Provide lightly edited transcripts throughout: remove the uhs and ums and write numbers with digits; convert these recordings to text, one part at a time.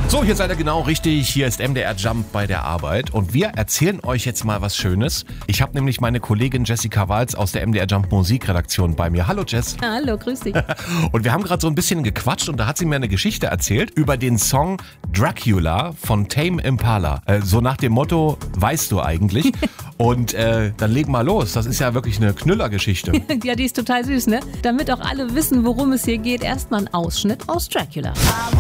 So, hier seid ihr genau richtig. Hier ist MDR Jump bei der Arbeit und wir erzählen euch jetzt mal was Schönes. Ich habe nämlich meine Kollegin Jessica Walz aus der MDR Jump Musikredaktion bei mir. Hallo Jess. Hallo, grüß dich. Und wir haben gerade so ein bisschen gequatscht und da hat sie mir eine Geschichte erzählt über den Song Dracula von Tame Impala. So nach dem Motto, weißt du eigentlich? Und dann leg mal los. Das ist ja wirklich eine Knüllergeschichte. Ja, die ist total süß, ne? Damit auch alle wissen, worum es hier geht, erstmal ein Ausschnitt aus Dracula.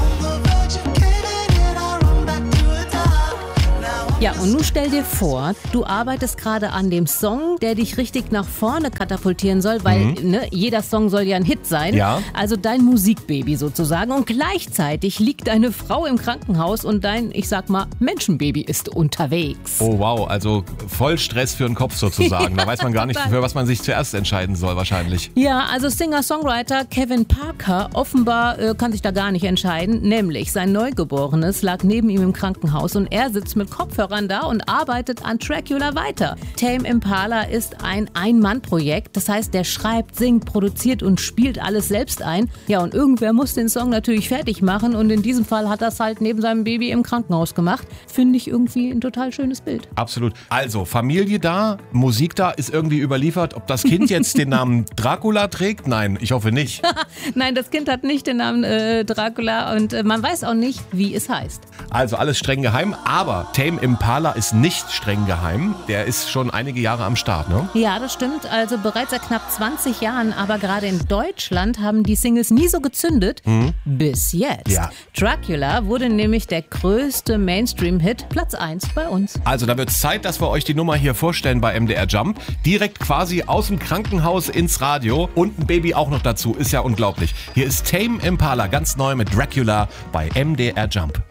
Ja, und nun stell dir vor, du arbeitest gerade an dem Song, der dich richtig nach vorne katapultieren soll, weil jeder Song soll ja ein Hit sein. Ja. Also dein Musikbaby sozusagen. Und gleichzeitig liegt deine Frau im Krankenhaus und dein, ich sag mal, Menschenbaby ist unterwegs. Oh wow, also voll Stress für den Kopf sozusagen. Da weiß man gar nicht, für was man sich zuerst entscheiden soll wahrscheinlich. Ja, also Singer-Songwriter Kevin Parker offenbar kann sich da gar nicht entscheiden. Nämlich sein Neugeborenes lag neben ihm im Krankenhaus und er sitzt mit Kopfhörern da und arbeitet an Dracula weiter. Tame Impala ist ein Ein-Mann-Projekt. Das heißt, der schreibt, singt, produziert und spielt alles selbst ein. Ja, und irgendwer muss den Song natürlich fertig machen und in diesem Fall hat das halt neben seinem Baby im Krankenhaus gemacht. Finde ich irgendwie ein total schönes Bild. Absolut. Also, Familie da, Musik da, ist irgendwie überliefert. Ob das Kind jetzt den Namen Dracula trägt? Nein, ich hoffe nicht. Nein, das Kind hat nicht den Namen Dracula und man weiß auch nicht, wie es heißt. Also alles streng geheim, aber Tame Impala ist nicht streng geheim. Der ist schon einige Jahre am Start, ne? Ja, das stimmt. Also bereits seit knapp 20 Jahren, aber gerade in Deutschland haben die Singles nie so gezündet. Bis jetzt. Ja. Dracula wurde nämlich der größte Mainstream-Hit, Platz 1 bei uns. Also da wird es Zeit, dass wir euch die Nummer hier vorstellen bei MDR Jump. Direkt quasi aus dem Krankenhaus ins Radio und ein Baby auch noch dazu. Ist ja unglaublich. Hier ist Tame Impala, ganz neu mit Dracula bei MDR Jump.